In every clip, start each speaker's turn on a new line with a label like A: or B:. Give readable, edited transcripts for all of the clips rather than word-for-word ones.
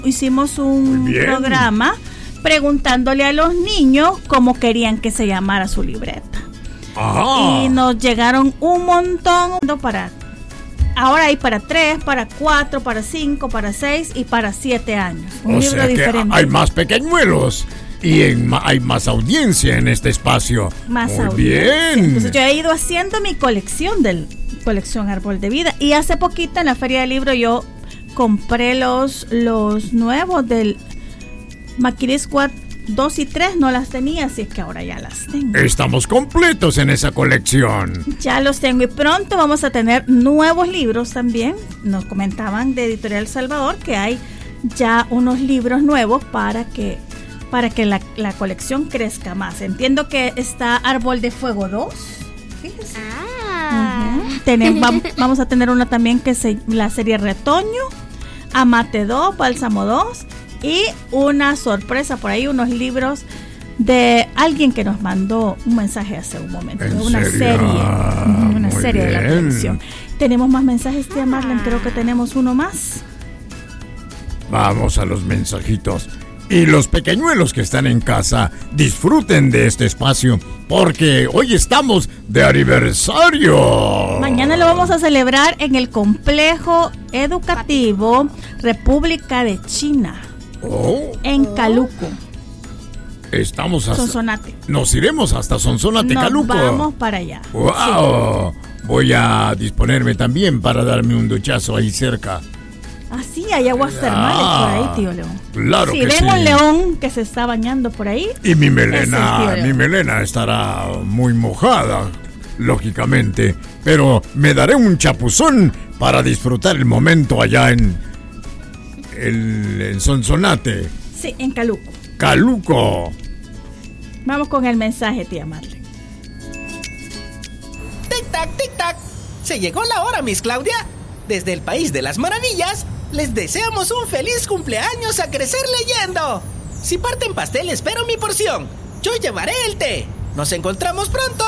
A: hicimos un programa preguntándole a los niños cómo querían que se llamara su libreta. Y nos llegaron un montón ahora hay para 3, para 4, para 5, para 6 y para 7 años. Un libro diferente.
B: Hay más pequeñuelos y hay más audiencia en este espacio.
A: Más
B: Muy
A: audiencia.
B: bien.
A: Entonces yo he ido haciendo mi colección Árbol de Vida, y hace poquito en la Feria del Libro yo compré los nuevos del Maquiris 2 y 3, no las tenía, así es que ahora ya las tengo.
B: Estamos completos en esa colección.
A: Ya los tengo, y pronto vamos a tener nuevos libros también. Nos comentaban de Editorial Salvador que hay ya unos libros nuevos para que la colección crezca más. Entiendo que está Árbol de Fuego 2. Fíjese. Vamos a tener una también que es la serie Retoño, Amate 2, Bálsamo 2, y una sorpresa por ahí, unos libros de alguien que nos mandó un mensaje hace un momento. Una serie de la televisión. Tenemos más mensajes, tía Marlene, creo que tenemos uno más.
B: Vamos a los mensajitos. Y los pequeñuelos que están en casa, disfruten de este espacio, porque hoy estamos de aniversario.
A: Mañana lo vamos a celebrar en el Complejo Educativo República de China, en Caluco.
B: Estamos hasta
A: Sonsonate.
B: Nos iremos hasta Sonsonate, Caluco.
A: Vamos para allá.
B: ¡Wow! Sí. Voy a disponerme también para darme un duchazo ahí cerca.
A: Sí, hay aguas termales por ahí, tío León.
B: Claro que sí.
A: Si ven un león que se está bañando por ahí.
B: Y mi melena estará muy mojada, lógicamente. Pero me daré un chapuzón para disfrutar el momento allá en Sonsonate.
A: Sí, en Caluco.
B: Caluco.
A: Vamos con el mensaje, tía Marlene.
C: Tic-tac, tic-tac. Se llegó la hora, Miss Claudia. Desde el País de las Maravillas, les deseamos un feliz cumpleaños a Crecer Leyendo. Si parten pastel, espero mi porción. Yo llevaré el té. Nos encontramos pronto.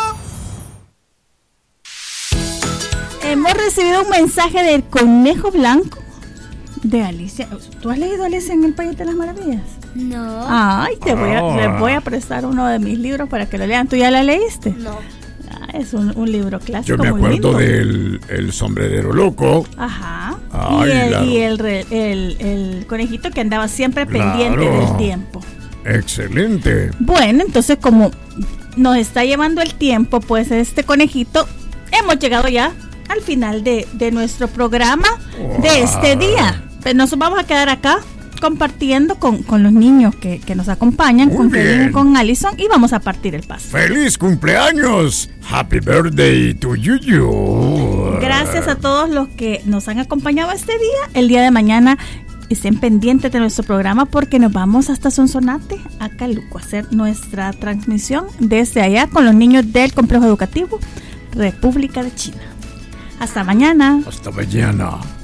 A: Hemos recibido un mensaje del Conejo Blanco de Alicia. ¿Tú has leído Alicia en el País de las Maravillas?
D: No.
A: Ay, les voy a prestar uno de mis libros para que lo lean. ¿Tú ya la leíste?
D: No.
A: Es un libro clásico.
B: Yo me acuerdo del el sombrerero loco.
A: Ajá.
B: Ay,
A: y el conejito que andaba siempre pendiente del tiempo.
B: Excelente.
A: Bueno, entonces como nos está llevando el tiempo, pues este conejito, hemos llegado ya al final de nuestro programa de este día. Pero nos vamos a quedar acá compartiendo con los niños que nos acompañan, con Kevin y con Allison, y vamos a partir el paso.
B: ¡Feliz cumpleaños! ¡Happy birthday to you!
A: Gracias a todos los que nos han acompañado este día. El día de mañana estén pendientes de nuestro programa porque nos vamos hasta Sonsonate, a Caluco, a hacer nuestra transmisión desde allá con los niños del Complejo Educativo República de China. Hasta mañana.
B: Hasta mañana.